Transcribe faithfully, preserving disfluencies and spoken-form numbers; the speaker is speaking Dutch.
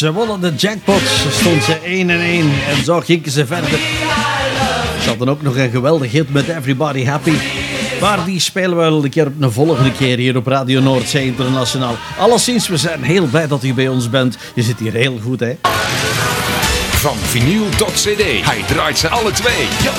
Ze wonnen de jackpot, stond ze één en één en zo gingen ze verder. Ze hadden ook nog een geweldig hit met Everybody Happy. Maar die spelen we wel een keer op een volgende keer hier op Radio Noordzee Internationaal. Alleszins, we zijn heel blij dat u bij ons bent. Je zit hier heel goed, hè? Van vinyl tot cd, hij draait ze alle twee. Jan